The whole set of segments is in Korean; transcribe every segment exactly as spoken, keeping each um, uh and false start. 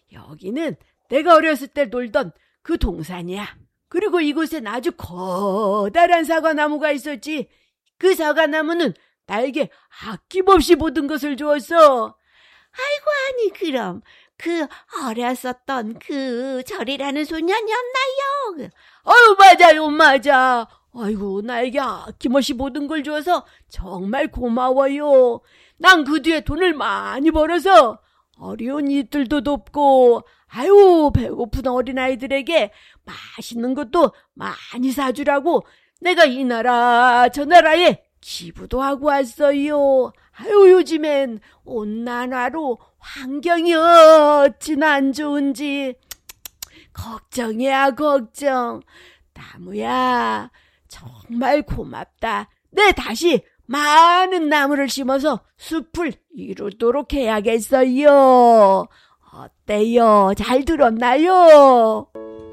여기는 내가 어렸을 때 놀던 그 동산이야. 그리고 이곳엔 아주 커다란 사과나무가 있었지. 그 사과나무는 나에게 아낌없이 모든 것을 주었어. 아이고, 아니 그럼 그 어렸었던 그 절이라는 소년이었나요? 아유, 맞아요, 맞아. 아이고, 나에게 아낌없이 모든 걸 주어서 정말 고마워요. 난 그 뒤에 돈을 많이 벌어서 어려운 이들도 돕고, 아유, 배고픈 어린아이들에게 맛있는 것도 많이 사주라고 내가 이 나라 저 나라에 기부도 하고 왔어요. 아유, 요즘엔 온난화로 환경이 어찌나 안 좋은지 걱정이야, 걱정. 나무야, 정말 고맙다. 네, 다시 많은 나무를 심어서 숲을 이루도록 해야겠어요. 어때요? 잘 들었나요?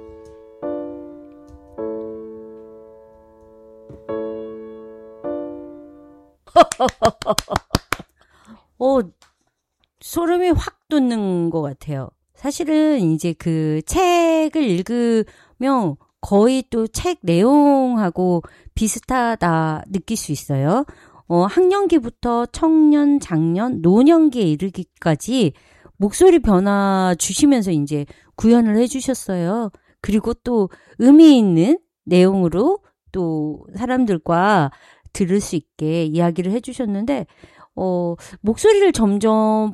어, 소름이 확 돋는 것 같아요. 사실은 이제 그 책을 읽으면 거의 또 책 내용하고 비슷하다 느낄 수 있어요. 어, 학령기부터 청년, 장년, 노년기에 이르기까지 목소리 변화 주시면서 이제 구현을 해주셨어요. 그리고 또 의미 있는 내용으로 또 사람들과 들을 수 있게 이야기를 해주셨는데, 어, 목소리를 점점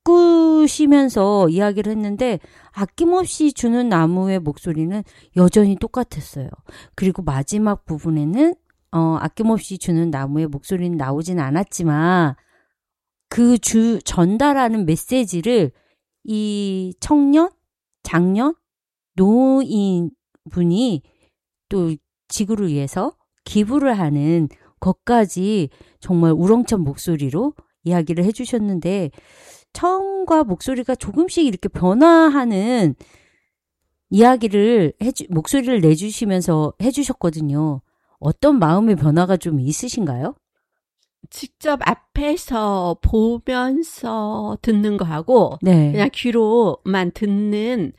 바꾸시면서 이야기를 했는데, 아낌없이 주는 나무의 목소리는 여전히 똑같았어요. 그리고 마지막 부분에는, 어, 아낌없이 주는 나무의 목소리는 나오진 않았지만, 그 주, 전달하는 메시지를 이 청년, 장년, 노인 분이 또 지구를 위해서 기부를 하는 것까지 정말 우렁찬 목소리로 이야기를 해주셨는데, 처음과 목소리가 조금씩 이렇게 변화하는 이야기를 해주, 목소리를 내주시면서 해주셨거든요. 어떤 마음의 변화가 좀 있으신가요? 직접 앞에서 보면서 듣는 거하고 네. 그냥 귀로만 듣는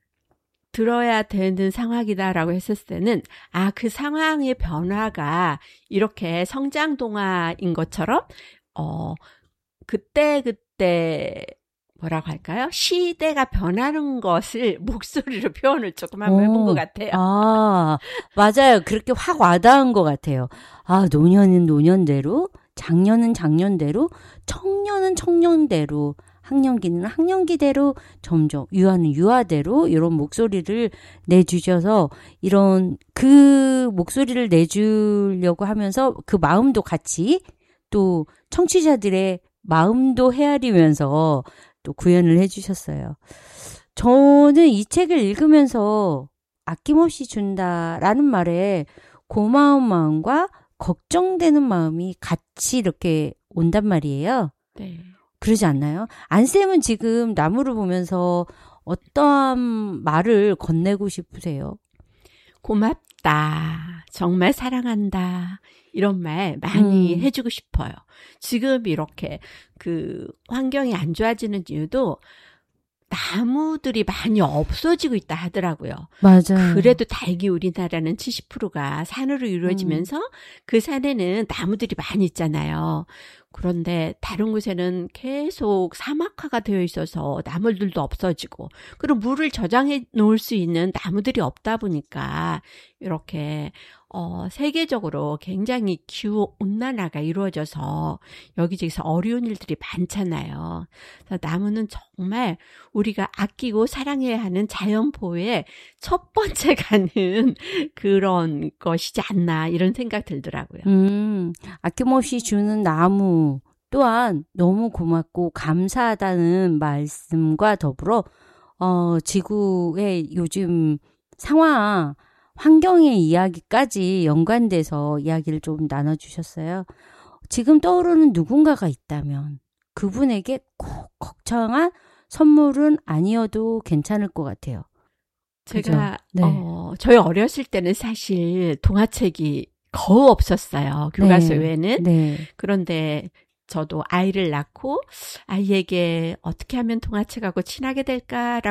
들어야 되는 상황이다라고 했을 때는 아, 그 상황의 변화가 이렇게 성장 동화인 것처럼 어 그때 그때 뭐라고 할까요? 시대가 변하는 것을 목소리로 표현을 조금 한번 해본 것 같아요. 아, 맞아요. 그렇게 확 와닿은 것 같아요. 아, 노년은 노년대로, 장년은 장년대로, 청년은 청년대로, 학년기는 학년기대로, 점점 유아는 유아대로 이런 목소리를 내주셔서 이런 그 목소리를 내주려고 하면서 그 마음도 같이 또 청취자들의 마음도 헤아리면서 또 구현을 해주셨어요. 저는 이 책을 읽으면서 아낌없이 준다라는 말에 고마운 마음과 걱정되는 마음이 같이 이렇게 온단 말이에요. 네. 그러지 않나요? 안쌤은 지금 나무를 보면서 어떠한 말을 건네고 싶으세요? 고맙다. 정말 사랑한다. 이런 말 많이 음. 해주고 싶어요. 지금 이렇게 그 환경이 안 좋아지는 이유도 나무들이 많이 없어지고 있다 하더라고요. 맞아요. 그래도 다행히 우리나라는 칠십 퍼센트가 산으로 이루어지면서 음. 그 산에는 나무들이 많이 있잖아요. 그런데 다른 곳에는 계속 사막화가 되어 있어서 나무들도 없어지고 그리고 물을 저장해 놓을 수 있는 나무들이 없다 보니까 이렇게 어, 세계적으로 굉장히 기후온난화가 이루어져서 여기저기서 어려운 일들이 많잖아요. 그래서 나무는 정말 우리가 아끼고 사랑해야 하는 자연보호의 첫 번째 가는 그런 것이지 않나 이런 생각 들더라고요. 음, 아낌없이 주는 나무 또한 너무 고맙고 감사하다는 말씀과 더불어 어, 지구의 요즘 상황 환경의 이야기까지 연관돼서 이야기를 좀 나눠주셨어요. 지금 떠오르는 누군가가 있다면 그분에게 꼭 걱정한 선물은 아니어도 괜찮을 것 같아요. 제가 네. 어, 저희 어렸을 때는 사실 동화책이 거의 없었어요. 교과서 네. 외에는. 네. 그런데 저도 아이를 낳고 아이에게 어떻게 하면 동화책하고 친하게 될까라고